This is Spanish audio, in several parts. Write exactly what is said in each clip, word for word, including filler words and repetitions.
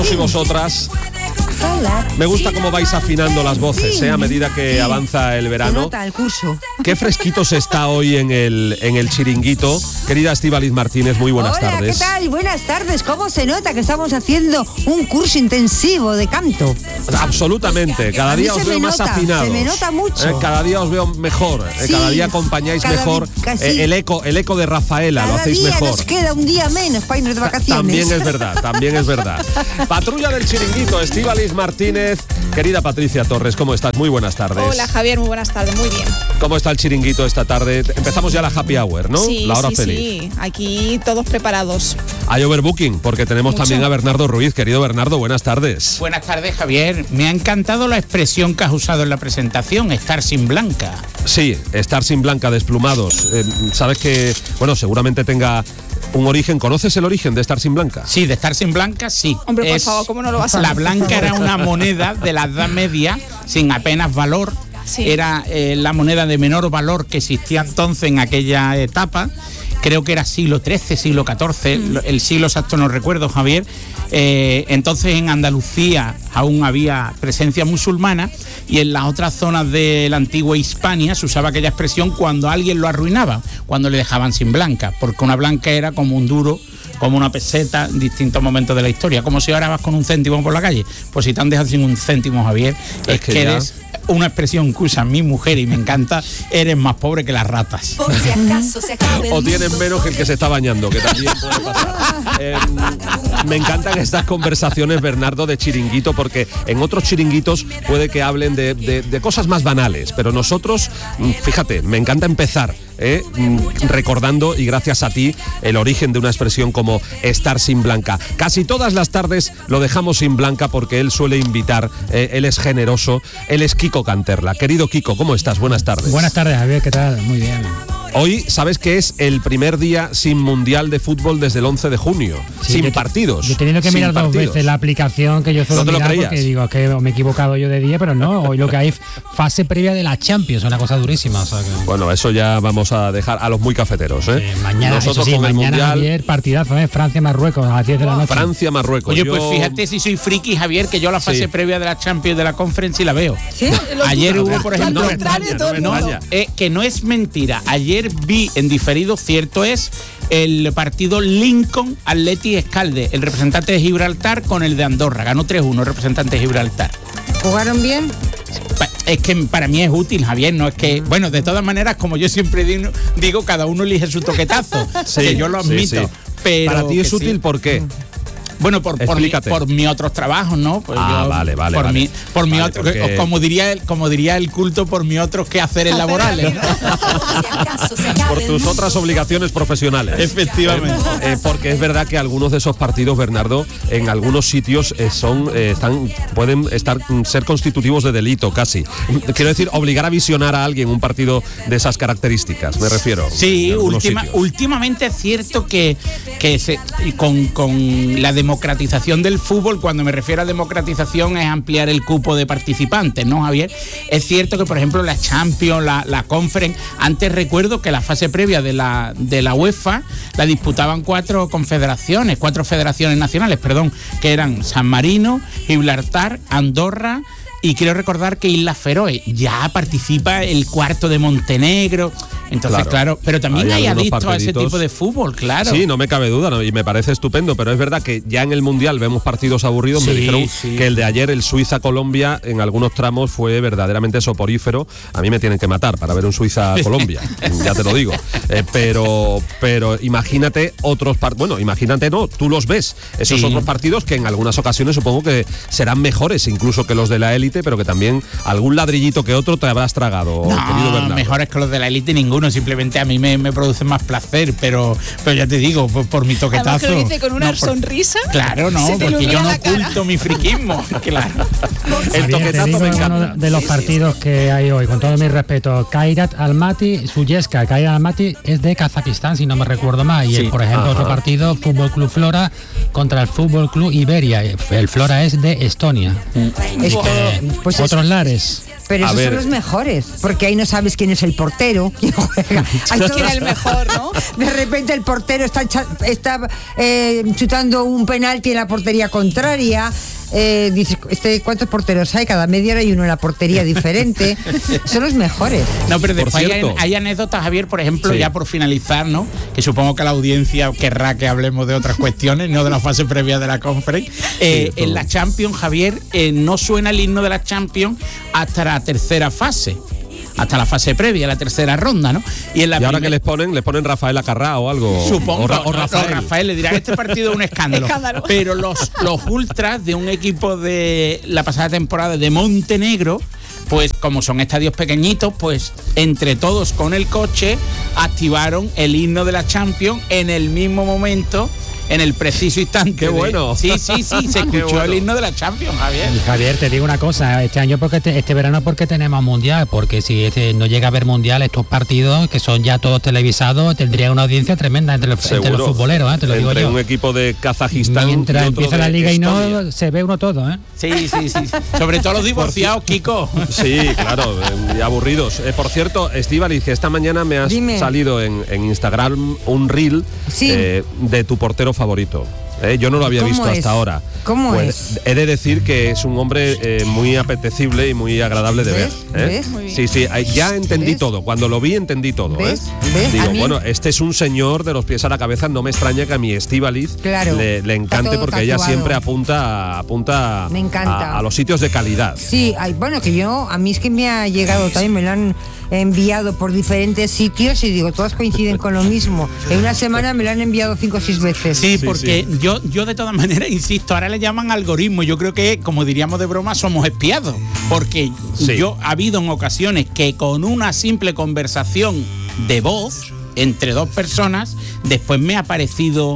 vosotros y vosotras. Me gusta cómo vais afinando las voces, Sí, ¿eh? A medida que sí. avanza el Se verano. nota el curso. Qué fresquito se está hoy en el, en el chiringuito. Querida Estíbaliz Martínez, muy buenas Hola, tardes. ¿qué tal? Buenas tardes. ¿Cómo se nota que estamos haciendo un curso intensivo de canto? Absolutamente, cada A mí día se os me veo más nota, afinados. se me nota mucho. Eh, cada día os veo mejor, eh, Sí, cada día acompañáis cada mejor. di- casi. Eh, el eco, el eco de Rafaela, lo Cada hacéis día mejor. nos queda un día menos para irnos de vacaciones. También es verdad, también es verdad. Patrulla del chiringuito, Estíbaliz Martínez. Querida Patricia Torres, ¿cómo estás? Muy buenas tardes. Hola Javier, muy buenas tardes, muy bien. ¿Cómo está el chiringuito esta tarde? Empezamos ya la happy hour, ¿no? Sí, la hora sí, feliz. sí, aquí todos preparados. Hay overbooking, porque tenemos Mucho. también a Bernardo Ruiz. Querido Bernardo, buenas tardes. Buenas tardes, Javier. Me ha encantado la expresión que has usado en la presentación, estar sin Blanca. Sí, estar sin Blanca, desplumados. Eh, Sabes que, bueno, seguramente tenga un origen. ¿Conoces el origen de estar sin Blanca? Sí, de estar sin Blanca, sí. Hombre, por Es- favor, ¿cómo no lo vas a La saber? blanca era una moneda de la Edad Media sin apenas valor. Sí. Era eh, la moneda de menor valor que existía entonces en aquella etapa. Creo que era siglo trece, siglo catorce, Mm. el siglo exacto no recuerdo, Javier. Eh, entonces en Andalucía aún había presencia musulmana y en las otras zonas de la antigua Hispania se usaba aquella expresión cuando alguien lo arruinaba, cuando le dejaban sin blanca, porque una blanca era como un duro, como una peseta en distintos momentos de la historia, como si ahora vas con un céntimo por la calle. Pues si te han dejado sin un céntimo, Javier, es, Es que que ya- eres una expresión que usa mi mujer y me encanta, eres más pobre que las ratas. Por si acaso se acabe el O tienen mundo. menos que el que se está bañando, que también puede pasar. Eh, me encantan estas conversaciones, Bernardo, de chiringuito, porque en otros chiringuitos puede que hablen de, de- de cosas más banales, pero nosotros, mm, fíjate, me encanta empezar eh, mm, recordando, y gracias a ti, el origen de una expresión como estar sin Blanca. Casi todas las tardes lo dejamos sin Blanca porque él suele invitar, eh, él es generoso, él es Kiko Canterla. Querido Kiko, ¿cómo estás? Buenas tardes. Buenas tardes, Javier, ¿qué tal? Muy bien. Hoy, ¿sabes que es el primer día sin Mundial de Fútbol desde el once de junio? Sí, sin yo te- partidos. Yo he tenido que sin mirar dos partidos. veces la aplicación que yo suelo ¿No te lo mirar creías? porque digo que me he equivocado yo de día, pero no, hoy lo que hay es fase previa de la Champions, una cosa durísima. O sea que- Bueno, eso ya vamos a dejar a los muy cafeteros, ¿eh? Eh, mañana, Nosotros eso sí, con el mañana Mundial, Javier, partidazo, ¿eh? Francia-Marruecos a las diez de la noche. Francia-Marruecos. Oye, Yo- pues fíjate si soy friki, Javier, que yo la fase Sí. previa de la Champions de la Conference y la veo. ¿Sí? Ayer hubo, por ejemplo, No me extraña, no me no, extraña. eh, que no es mentira. Ayer vi en diferido, cierto es, el partido Lincoln Athletic Escalde, el representante de Gibraltar con el de Andorra. Ganó tres uno el representante de Gibraltar. ¿Jugaron bien? Pa- Es que para mí es útil, Javier, no es que... Bueno, de todas maneras, como yo siempre digo, digo cada uno elige su toquetazo, Sí, que yo lo sí, admito. sí. Pero Para ti es que útil, sí. ¿por qué? Bueno, por, por, mi- Explícate. por mis otros trabajos, ¿no? Pues Ah, vale, vale, Por vale. mi, por mi Vale, otro, porque- o como diría el, como diría el culto, por mis otros quehaceres laborales, ¿no? Por si acaso se acabe Por el tus mundo. otras obligaciones profesionales. Efectivamente. Eh, eh, porque es verdad que algunos de esos partidos, Bernardo, en algunos sitios eh, son, eh, están, pueden estar, mm, ser constitutivos de delito casi. Quiero decir, obligar a visionar a alguien un partido de esas características, me refiero. Sí, en algunos última, sitios. últimamente es cierto que, que se, y con, con la democratización del fútbol, cuando me refiero a democratización es ampliar el cupo de participantes, ¿no, Javier? Es cierto que, por ejemplo, la Champions, la, la Conference, antes recuerdo que la fase previa de la, de la UEFA la disputaban cuatro confederaciones, cuatro federaciones nacionales, perdón, que eran San Marino, Gibraltar, Andorra, y quiero recordar que Islas Feroe ya participa el cuarto de Montenegro. Entonces, Claro. claro, pero también Hay hay, algunos adictos a ese partiditos. tipo de fútbol, claro. Sí, no me cabe duda, ¿no? Y me parece estupendo, pero es verdad que ya en el Mundial vemos partidos aburridos. Me Sí, dijeron sí. que el de ayer, el Suiza-Colombia, en algunos tramos fue verdaderamente soporífero. A mí me tienen que matar para ver un Suiza-Colombia, ya te lo digo. Eh, pero, pero imagínate otros partidos, bueno, imagínate no, tú los ves, esos Sí. otros partidos que en algunas ocasiones supongo que serán mejores incluso que los de la élite, pero que también algún ladrillito que otro te habrás tragado, querido No, Bernardo. mejores que los de la élite ninguno, simplemente a mí me, me produce más placer, pero, pero ya te digo, por, por mi toquetazo. Además que lo dice con una no, por- sonrisa. Claro, no, Se te porque ilumina yo no la cara. oculto mi friquismo. Claro. El Javier, te toquetazo digo me uno encanta. de los partidos que hay hoy, con todo mi respeto. Kairat Almaty, Suyesca. Kairat Almaty es de Kazajistán, si no me recuerdo mal. Y Sí. el, por ejemplo, Ajá. otro partido, Fútbol Club Flora contra el Fútbol Club Iberia. El Flora es de Estonia. Esto, pues es- Otros lares. Pero A esos ver. son los mejores, porque ahí no sabes quién es el portero, quién juega. Ahí ¿Quién todos- es el mejor, no? De repente el portero está, echa- está eh, chutando un penalti en la portería contraria. Eh, dices, este, ¿cuántos porteros hay? Cada media hora hay uno en la portería diferente. Son los mejores. No, pero Por después hay, cierto. hay anécdotas, Javier, por ejemplo, Sí. ya por finalizar, ¿no? Que supongo que la audiencia querrá que hablemos de otras cuestiones, no de la fase previa de la Conference. Eh, todo. en la Champions, Javier, eh, no suena el himno de la Champions hasta la tercera fase. Hasta la fase previa, la tercera ronda, ¿no? Y en la Y ahora primer- que les ponen, les ponen Rafael Acarrá o algo. Supongo, O, Ra- o no, no, Rafael. Rafael le dirá, este partido es un escándalo. Escándalo. Pero los, los ultras de un equipo de la pasada temporada de Montenegro, pues como son estadios pequeñitos, pues entre todos con el coche activaron el himno de la Champions en el mismo momento, en el preciso instante. ¡Qué de- bueno! Sí, sí, sí, se Qué escuchó bueno. el himno de la Champions, Javier. Y Javier, te digo una cosa, este año porque te- este verano porque tenemos mundial, porque si este no llega a haber mundial, estos partidos que son ya todos televisados tendrían una audiencia tremenda entre los, entre los Seguro. futboleros, ¿eh? Te lo digo Entre yo. un equipo de Kazajistán Mientras y otro empieza de la liga y Estonia. no, se ve uno todo, ¿eh? Sí, sí, sí. Sobre todo los divorciados, Kiko. Sí, claro, eh, y aburridos. Eh, por cierto, Estíbaliz, que esta mañana me has Dime. salido en, en Instagram un reel Sí. eh, de tu portero favorito. Eh, yo no lo había ¿Cómo visto es? hasta ahora. ¿Cómo Pues es? he de decir que es un hombre eh, muy apetecible y muy agradable de ¿Ves? ver. ¿eh? ¿Ves? Muy bien. Sí, sí, ahí ya entendí ¿Ves? todo. Cuando lo vi entendí todo. ¿eh? ¿Ves? ¿Ves? Digo, A mí- bueno, este es un señor de los pies a la cabeza. No me extraña que a mi Estíbaliz Claro. le, le Está encante todo porque ella tatuado. siempre apunta, apunta Me encanta. A, a los sitios de calidad. Sí, ay, bueno, que yo, a mí es que me ha llegado también, me lo han enviado por diferentes sitios y digo, todas coinciden con lo mismo. En una semana me lo han enviado cinco o seis veces. Sí, Sí, porque Yo, yo de todas maneras, insisto, ahora le llaman algoritmo. Yo creo que, como diríamos de broma, somos espiados. Porque Sí. yo ha habido en ocasiones que con una simple conversación de voz entre dos personas, después me ha aparecido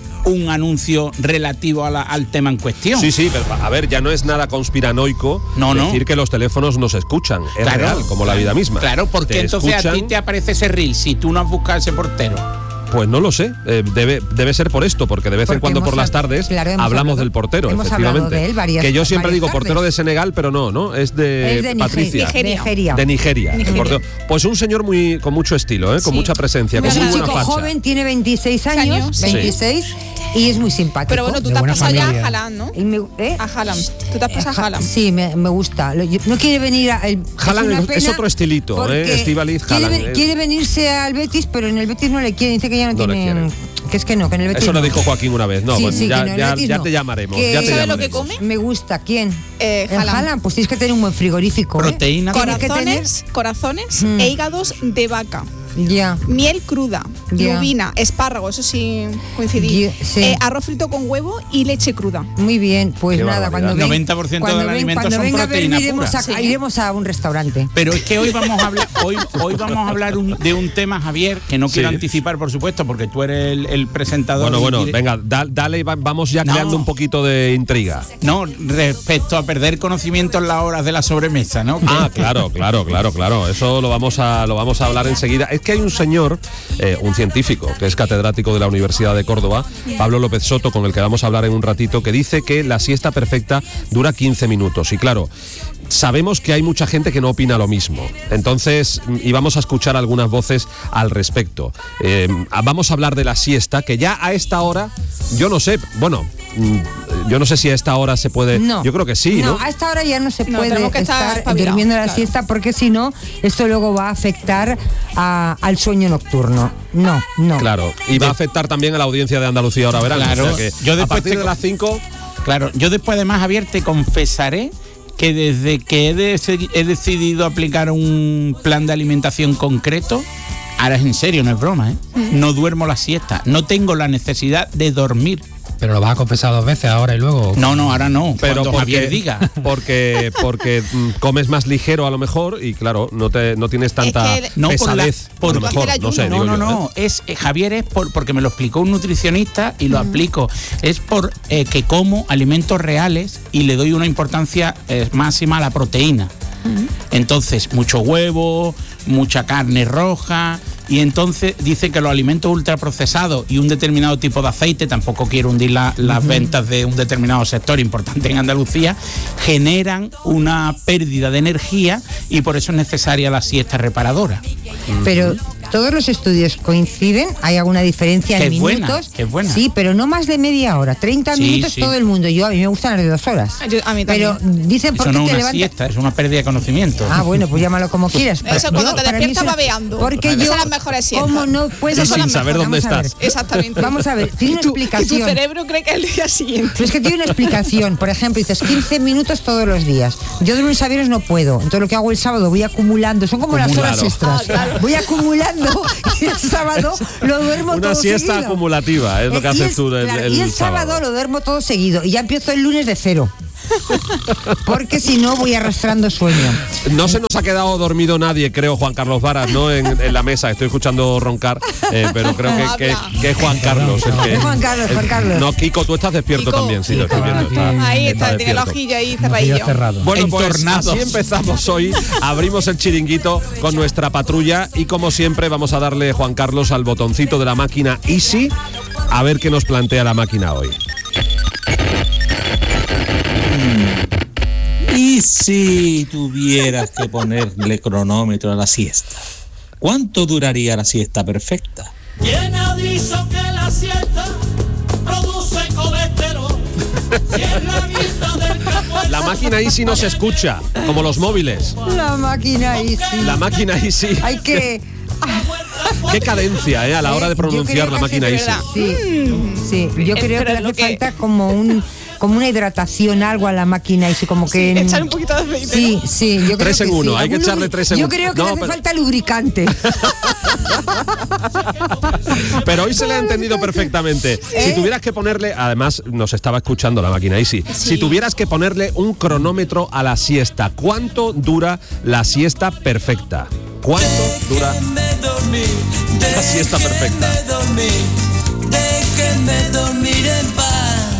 un anuncio relativo a la- al tema en cuestión. Sí, sí, pero a ver, ya no es nada conspiranoico No, no. decir que los teléfonos nos escuchan. Es Claro, real, como la vida misma. Claro, porque Te entonces a ti escuchan, te aparece ese reel si tú no has buscado ese portero. Pues no lo sé, eh, debe, debe ser por esto, porque de vez en Porque cuando hemos por las hab- tardes claro, hemos hablamos hablado- del portero, hemos efectivamente. hablado de él varias- que yo siempre varias digo tardes. portero de Senegal, pero no, ¿no? Es de, Es de Patricia. Nigeria. Nigeria. De Nigeria. Nigeria. Portero. Pues un señor muy con mucho estilo, ¿eh? con Sí. mucha presencia, Muy con muy Es un buena chico facha. joven, tiene veintiséis años, Años, sí. veintiséis, y es muy simpático. Pero bueno, tú de te has buena pasado ya familia. a Haaland, ¿no? Y me- ¿eh? A Haaland. Tú te has pasado a Haaland. Sí, me, me gusta. Lo- yo- No quiere venir a. el- Haaland una es- es pena otro estilito, ¿eh? porque Estíbaliz, quiere, Haaland, ve- ¿eh? quiere venirse al Betis, pero en el Betis no le quiere. Dice que ya no, No le tiene. quieren. Que es que no, que en el Betis. Eso lo no. dijo Joaquín una vez. No, Sí, pues sí, ya, que no, en el ya- Betis ya no. te llamaremos. Que- ya te ¿Sabe lo llamaremos. que come? Me gusta. ¿Quién? Eh, El Haaland. Haaland, pues tienes que tener un buen frigorífico. ¿eh? Proteína. Tiene que Corazones, corazones Mm. e hígados de vaca. Ya. Miel cruda, Ya. lubina, espárrago, eso sí coincidí. Ye- sí. Eh, arroz frito con huevo y leche cruda. Muy bien, pues Qué nada, barbaridad. cuando ven- noventa por ciento cuando del ven- alimento cuando son venga a verme, proteína iremos pura. a, Sí. iremos a un restaurante. Pero es que hoy vamos a hablar, hoy, hoy vamos a hablar un- de un tema, Javier, que no quiero Sí. anticipar, por supuesto, porque tú eres el, el presentador. Bueno, y bueno, dire- venga, da- dale y va- vamos ya No. creando un poquito de intriga. No, respecto a perder conocimiento en las horas de la sobremesa, ¿no? Ah, claro, claro, claro, claro. Eso lo vamos a lo vamos a hablar enseguida. Es que hay un señor, eh, un científico, que es catedrático de la Universidad de Córdoba, Pablo López Soto, con el que vamos a hablar en un ratito, que dice que la siesta perfecta dura quince minutos. Y claro, sabemos que hay mucha gente que no opina lo mismo. Entonces, y vamos a escuchar algunas voces al respecto. Eh, vamos a hablar de la siesta, que ya a esta hora, yo no sé, bueno, mm, yo no sé si a esta hora se puede. No. Yo creo que sí, ¿no? a esta hora ya no se No, puede tenemos que estar estar espabilados, durmiendo la claro. siesta porque si no, esto luego va a afectar a- al sueño nocturno. No, no. Claro, y va a afectar también a la audiencia de Andalucía ahora verano. Claro, o sea que yo a después partir te de co- las cinco. Claro, yo después además, Javier, te confesaré que desde que he, deci- he decidido aplicar un plan de alimentación concreto, ahora es en serio, no es broma, ¿eh? No duermo la siesta, no tengo la necesidad de dormir. Pero lo vas a confesar dos veces ahora y luego. No, no, ahora no, Pero cuando porque, Javier diga. porque porque mm, comes más ligero a lo mejor y claro, no te no tienes tanta que- No, por la- pesadez por a lo mejor, hacer no sé, ayuno. digo No, no, yo, no, ¿eh? es eh, Javier es por, porque me lo explicó un nutricionista y lo aplico. Es por eh, que como alimentos reales y le doy una importancia eh, máxima a la proteína. Entonces, mucho huevo, mucha carne roja, y entonces dice que los alimentos ultraprocesados y un determinado tipo de aceite, tampoco quiero hundir la, las uh-huh. ventas de un determinado sector importante en Andalucía, generan una pérdida de energía y por eso es necesaria la siesta reparadora. Pero todos los estudios coinciden, hay alguna diferencia que en es minutos. Buena, que es buena. Sí, pero no más de media hora, treinta sí, minutos sí. todo el mundo. Yo a mí me gustan las de dos horas. Yo, a mí también. Pero dicen por eso qué no es te una levantas. siesta, es una pérdida de conocimiento. Ah, bueno, pues llámalo como quieras. Eso, cuando Yo, te para mí despiertas eso- babeando. Porque Esas yo, son las mejores siestas. ¿cómo no puedo Esas son sin las saber mejores. dónde Vamos a ver. estás. Exactamente. Vamos a ver, tiene Y una tu, y tu explicación. cerebro cree que es el día siguiente. Pero es que tiene una explicación. Por ejemplo, dices quince minutos todos los días. Yo de lunes a viernes no puedo. Entonces lo que hago el sábado, voy acumulando. Son como las horas Claro. extras. Ah, claro. Voy acumulando y el sábado lo duermo Una todo siesta seguido. acumulativa, es lo que Eh, y haces el- tú el, claro, el y el sábado lo duermo todo seguido. Y ya empiezo el lunes de cero. Porque si no voy arrastrando sueño. No se nos ha quedado dormido nadie, creo, Juan Carlos Varas, ¿no? En, en la mesa, estoy escuchando roncar, eh, pero creo que, que, que es Juan Carlos. El que, Es Juan Carlos, Juan Carlos. No, Kiko, tú estás despierto Kiko. también, sí, lo estoy Kiko, viendo. aquí. Está, Ahí está, tiene el despierto. ojillo ahí Ojillo cerradillo. cerrado. Bueno, pues Entornados. así empezamos hoy, abrimos el chiringuito con nuestra patrulla y como siempre vamos a darle, Juan Carlos, al botoncito de la máquina Easy, a ver qué nos plantea la máquina hoy. Y si tuvieras que ponerle cronómetro a la siesta, ¿cuánto duraría la siesta perfecta? ¿Quién ha dicho que la siesta produce colesterol? Si es la mitad del campo La máquina Easy no se escucha, como los móviles. La máquina ahí sí. La máquina Easy. Hay que... Qué cadencia, ¿eh? A la hora de Yo pronunciar creo la que máquina hace- Easy. Sí, sí. Yo Eh, creo pero que le lo hace que- falta como un como una hidratación, algo a la máquina y sí, como que... Sí, echar un poquito de aceite. Sí, sí, yo creo Tres que en uno, sí. hay que Algún echarle lubri- tres en Yo uno. creo que No, le hace pero- falta lubricante. Pero hoy se le ha entendido perfectamente. Si ¿Eh? tuvieras que ponerle, además nos estaba escuchando la máquina Easy, si tuvieras que ponerle un cronómetro a la siesta, ¿cuánto dura la siesta perfecta? ¿Cuánto dura la siesta perfecta? Déjenme dormir en paz.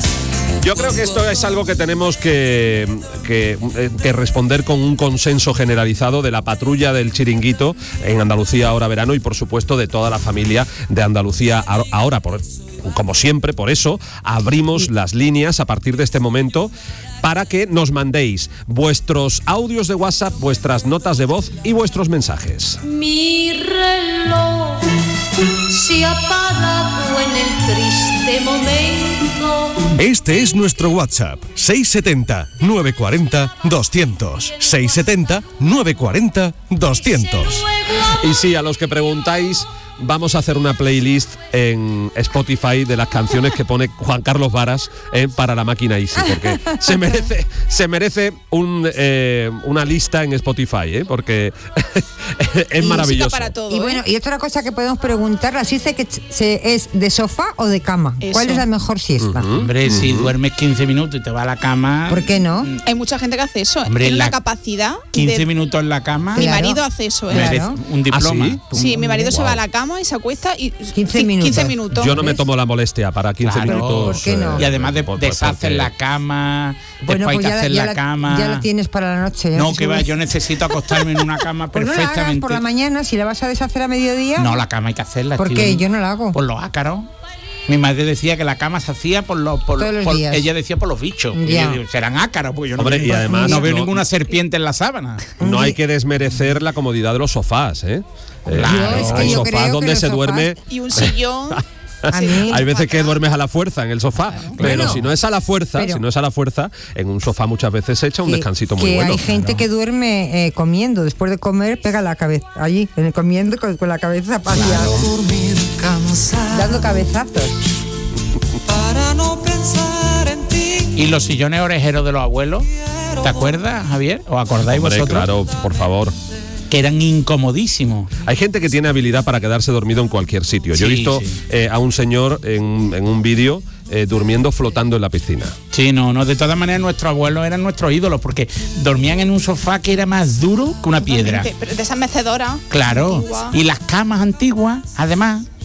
Yo creo que esto es algo que tenemos que, que, eh, que responder con un consenso generalizado de la patrulla del chiringuito en Andalucía Ahora Verano y por supuesto de toda la familia de Andalucía Ahora. Por, como siempre, por eso abrimos las líneas a partir de este momento para que nos mandéis vuestros audios de WhatsApp, vuestras notas de voz y vuestros mensajes. Mi reloj se ha parado en el triste momento. Este es nuestro WhatsApp, seis setenta, nueve cuarenta, doscientos. seis setenta, nueve cuarenta, doscientos. Y sí, a los que preguntáis, vamos a hacer una playlist en Spotify de las canciones que pone Juan Carlos Varas eh, para la máquina Easy, porque se merece, se merece un, eh, una lista en Spotify, eh, porque es Y maravilloso. Para todo, Y bueno, ¿eh? y otra cosa que podemos preguntar, ¿la siesta que se, es de sofá o de cama? Eso. ¿Cuál es la mejor siesta? Hombre, si duermes quince minutos y te vas a la cama... ¿Por qué no? Hay mucha gente que hace eso. Hombre, Tiene la, la- capacidad quince de... minutos en la cama... Mi Claro. marido hace eso, ¿eh? Claro. merece un diploma. ¿Ah, sí? Tú- Sí, mi marido se Wow. va a la cama y se acuesta y quince ci- minutos. quince minutos. Yo no me tomo la molestia para quince Claro. minutos. ¿Por qué no? Y además de, por- por- deshaces porque- la cama, Bueno, después hay pues que ya, hacer ya la, cama. ya la tienes para la noche. ya No, te que va, subes. yo necesito acostarme en una cama Pues no la hagas perfectamente. por la mañana, si la vas a deshacer a mediodía. No, la cama hay que hacerla. ¿Por tío. qué? Yo no la hago. Por los ácaros. Mi madre decía que la cama se hacía por los... Por, Todos los por- días. ella decía por los bichos. Y Ya. yo digo, serán ácaros, porque yo no, Hombre, veo, y además no veo no- ninguna serpiente en la sábana. No hay que desmerecer la comodidad de los sofás, ¿eh? Eh, Claro. Yo es que hay yo creo sofás que donde los se sofás- duerme. Y un sillón. A mí- Hay veces que duermes a la fuerza en el sofá, pero Bueno, si no es a la fuerza, pero- si no es a la fuerza, en un sofá muchas veces se echa un que- descansito muy que bueno. hay gente que duerme eh, comiendo, después de comer pega la cabeza allí, en el comiendo con, con la cabeza hacia Dormir cansado dando cabezazos. para no pensar en ti. Y los sillones orejeros de los abuelos, ¿te acuerdas, Javier? ¿Os acordáis Hombre, vosotros? claro, por favor. Que eran incomodísimos. Hay gente que tiene habilidad para quedarse dormido en cualquier sitio. Yo he Sí, visto sí. eh, a un señor en, en un vídeo eh, durmiendo flotando en la piscina. Sí, no, no. De todas maneras, nuestros abuelos eran nuestros ídolos porque dormían en un sofá que era más duro que una piedra. Pero de esas mecedoras. Claro. antiguas. Y las camas antiguas, además,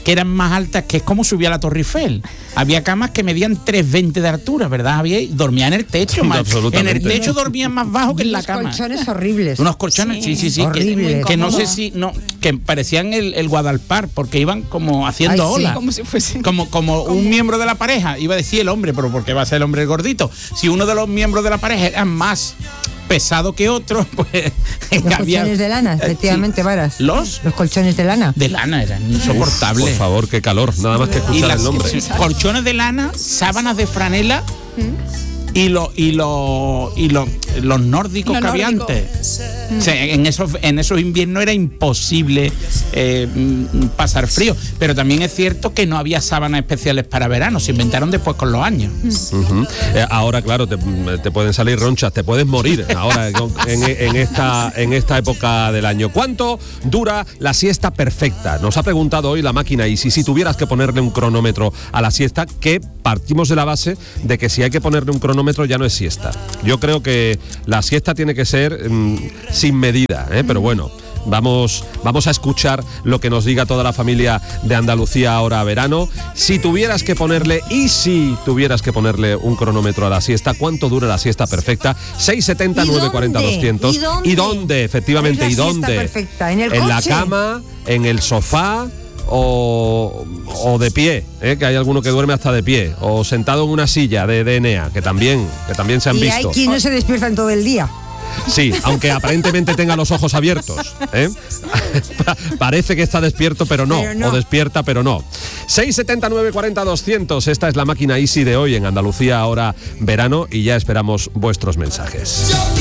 que eran más altas, que es como subía la Torre Eiffel. Había camas que medían tres veinte de altura, ¿verdad, Javier? Dormía en el techo, más, en el techo dormían más bajo que en la cama. Unos colchones horribles. Unos colchones, sí, sí, sí, horribles. que, que no sé si, no, que parecían el, el Guadalpar, porque iban como haciendo Ay, sí, olas. como si fuese. Como, como un miembro de la pareja, iba a decir el hombre, pero porque va a ser el hombre el gordito. Si uno de los miembros de la pareja era más pesado que otro, pues Los había, colchones de lana, efectivamente, sí. Varas. ¿Los? Los colchones de lana. De lana eran insoportables. Por favor, qué calor, nada más que Y escuchar las el nombre. colchones de lana, sábanas de franela y lo, y lo, y lo, los nórdicos Los que había nórdicos. antes. O sea, en esos en esos inviernos era imposible eh, mm, pasar frío, pero también es cierto que no había sábanas especiales para verano, se inventaron después con los años. Ujú. Eh, ahora, claro, te, te pueden salir ronchas, te puedes morir ahora en, en esta, en esta época del año. ¿Cuánto dura la siesta perfecta? Nos ha preguntado hoy la máquina, y si, si tuvieras que ponerle un cronómetro a la siesta, que partimos de la base de que si hay que ponerle un cronómetro ya no es siesta. Yo creo que la siesta tiene que ser mmm, sin medida, ¿eh? Pero bueno. Vamos, vamos a escuchar lo que nos diga toda la familia de Andalucía ahora a verano. Si tuvieras que ponerle, y si tuvieras que ponerle un cronómetro a la siesta, ¿cuánto dura la siesta perfecta? seis setenta, nueve cuarenta, doscientos. ¿Y dónde? ¿Y dónde? Efectivamente, ¿Es la ¿y siesta dónde? perfecta? ¿En el En la coche? cama, en el sofá o, o de pie, ¿eh? Que hay alguno que duerme hasta de pie, o sentado en una silla de D N A, que también, que también se han Y visto. hay quien no se despiertan todo el día. Sí, aunque aparentemente tenga los ojos abiertos, ¿eh? Parece que está despierto, pero no, Pero no. o despierta, pero no. seis setenta, nueve cuarenta, doscientos. Esta es la máquina Easy de hoy en Andalucía ahora verano, y ya esperamos vuestros mensajes.